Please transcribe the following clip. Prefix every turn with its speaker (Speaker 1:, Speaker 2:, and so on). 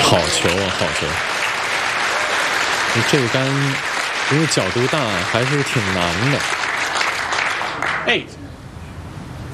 Speaker 1: 好球啊，好球！这个杆因为角度大，还是挺难的。
Speaker 2: 8